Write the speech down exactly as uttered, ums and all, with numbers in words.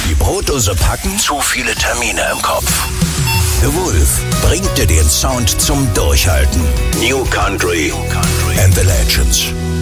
Die Brotdose packen, zu viele Termine im Kopf. The Wolf bringt dir den Sound zum Durchhalten. New Country and the Legends.